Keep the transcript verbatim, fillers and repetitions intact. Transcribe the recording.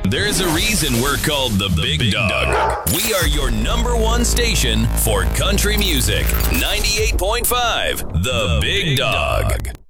There's a reason we're called the, the Big, Big Dog. Dog. We are your number one station for country music. ninety-eight point five, The, the Big, Big Dog. Dog.